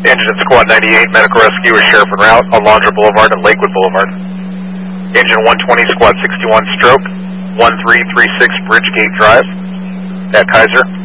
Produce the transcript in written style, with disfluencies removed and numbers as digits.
Engine at Squad 98, medical rescue is sheriff en route, Alondra Boulevard and Lakewood Boulevard. Engine 120, Squad 61, stroke, 1336 Bridgegate Drive at Kaiser.